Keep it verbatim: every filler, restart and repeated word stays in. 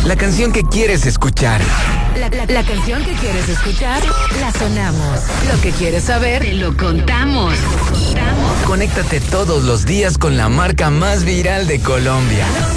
La canción que quieres escuchar. La, la, la canción que quieres escuchar, la sonamos. Lo que quieres saber, te lo contamos. Contamos. Conéctate todos los días con la marca más viral de Colombia.